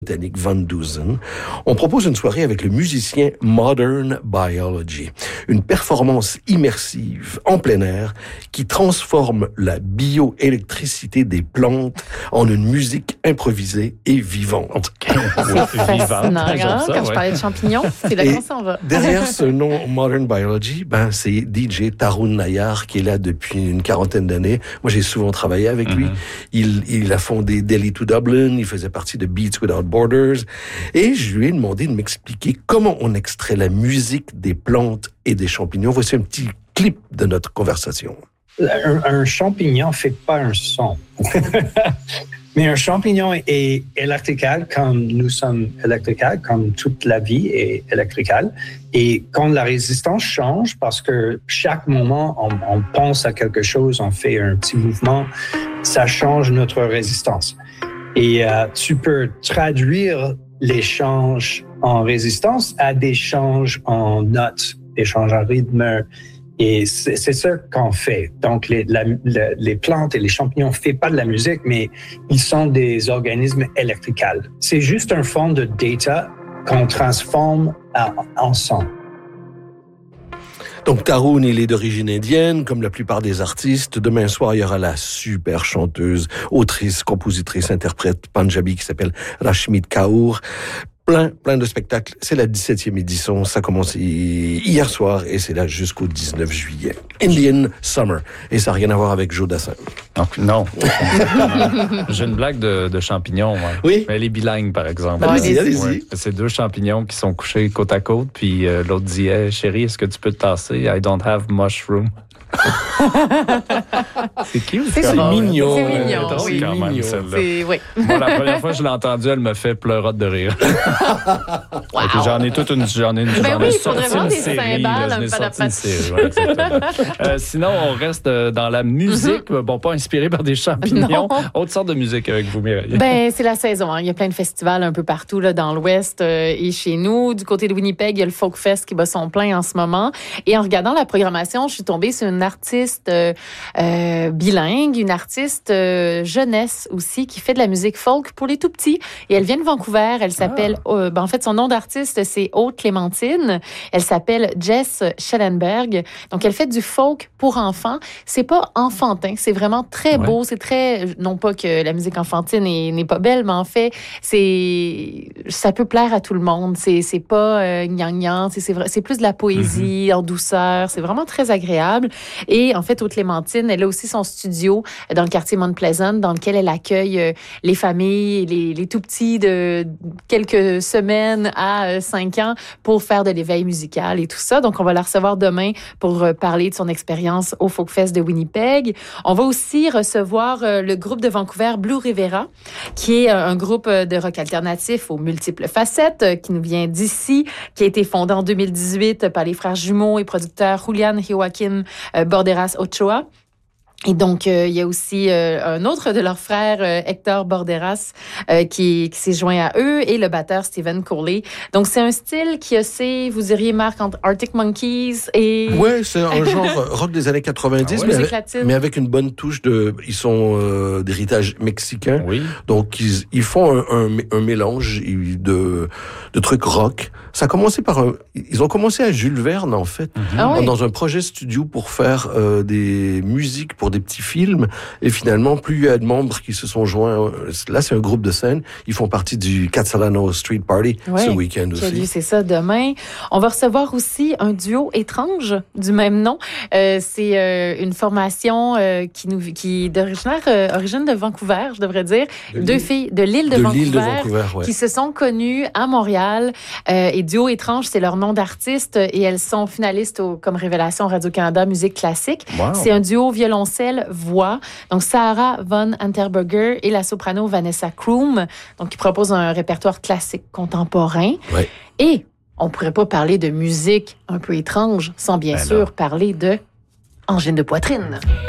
britannique Van Dusen, on propose une soirée avec le musicien Modern Biology, une performance immersive en plein air qui transforme la bioélectricité des plantes en une musique improvisée et vivante. C'est fascinant, quand je parlais de champignons, c'est là qu'on s'en va. Derrière ce nom Modern Biology, c'est DJ Tarun Nayar qui est là depuis une quarantaine d'années. Moi, j'ai souvent travaillé avec lui. Il a fondé Delhi to Dublin, il faisait partie de Beats Without Borders, et je lui ai demandé de m'expliquer comment on extrait la musique des plantes et des champignons. Voici un petit clip de notre conversation. Un champignon ne fait pas un son. Mais un champignon est électrical comme nous sommes électricales, comme toute la vie est électricale. Et quand la résistance change, parce que chaque moment, on pense à quelque chose, on fait un petit mouvement, ça change notre résistance. Et tu peux traduire les changes en résistance à des changes en notes, des changes en rythme. Et c'est ça qu'on fait. Donc, les plantes et les champignons ne font pas de la musique, mais ils sont des organismes électricaux. C'est juste un fond de data qu'on transforme en son. Donc, Tarun, il est d'origine indienne, comme la plupart des artistes. Demain soir, il y aura la super chanteuse, autrice, compositrice, interprète punjabi qui s'appelle Rashmit Kaur. Plein de spectacles. C'est la 17e édition. Ça commence hier soir et c'est là jusqu'au 19 juillet. Indian Summer. Et ça n'a rien à voir avec Joe Dassin. Donc, non. J'ai une blague de champignons. Ouais. Oui. Elle est bilingue, par exemple. Allez-y. Ouais. C'est deux champignons qui sont couchés côte à côte, puis l'autre dit hey, « Chérie, est-ce que tu peux te tasser? I don't have mushroom. » C'est cute. C'est mignon. C'est mignon. C'est quand même celle-là. Oui. Moi, la première fois que je l'ai entendue, elle me fait pleurotte de rire. Wow. J'en ai toute une. J'en ai faudrait vraiment des cymbales, J'en ai sorti une série. Ouais, exactement. Sinon, on reste dans la musique. Bon, pas inspiré par des champignons. Autre sorte de musique avec vous, Mireille. C'est la saison. Il y a plein de festivals un peu partout là, dans l'Ouest et chez nous. Du côté de Winnipeg, il y a le Folk Fest qui bat son plein en ce moment. Et en regardant la programmation, je suis tombée sur une artiste bilingue, une artiste jeunesse aussi, qui fait de la musique folk pour les tout petits. Et elle vient de Vancouver. Elle s'appelle, en fait, son nom d'artiste, c'est Aude Clémentine. Elle s'appelle Jess Schellenberg. Donc, elle fait du folk pour enfants. C'est pas enfantin. C'est vraiment très beau. C'est très, non pas que la musique enfantine n'est pas belle, mais en fait, ça peut plaire à tout le monde. C'est pas gnangnan. C'est plus de la poésie en douceur. C'est vraiment très agréable. Et en fait, Aude Clémentine, elle a aussi son studio dans le quartier Mount Pleasant, dans lequel elle accueille les familles, les tout-petits de quelques semaines à 5 ans pour faire de l'éveil musical et tout ça. Donc, on va la recevoir demain pour parler de son expérience au Folk Fest de Winnipeg. On va aussi recevoir le groupe de Vancouver Blue Rivera, qui est un groupe de rock alternatif aux multiples facettes, qui nous vient d'ici, qui a été fondé en 2018 par les frères jumeaux et producteurs Julian et Joaquin Borderas Ochoa. Et donc, il y a aussi un autre de leurs frères, Hector Borderas, qui s'est joint à eux, et le batteur Stephen Corley. Donc, c'est un style qui a vous diriez, Marc, entre Arctic Monkeys et... Ouais, c'est un genre rock des années 90, mais avec une bonne touche ils sont d'héritage mexicain. Oui. Donc, ils font un mélange de trucs rock. Ça a commencé ils ont commencé à Jules Verne, en fait, dans un projet studio pour faire des musiques pour des petits films, et finalement, plus il y a de membres qui se sont joints, là, c'est un groupe de scène, ils font partie du Catsalano Street Party ce week-end aussi. C'est ça, demain. On va recevoir aussi un duo étrange du même nom. C'est une formation qui est d'origine de Vancouver, je devrais dire. Deux filles de l'île de Vancouver, qui se sont connues à Montréal. Et Duo étrange, c'est leur nom d'artiste, et elles sont finalistes comme révélation Radio-Canada Musique classique. Wow. C'est un duo violoncelle-voix. Donc, Sarah Von Unterberger et la soprano Vanessa Kroom, donc qui proposent un répertoire classique contemporain. Ouais. Et on ne pourrait pas parler de musique un peu étrange sans bien sûr parler de angine de poitrine.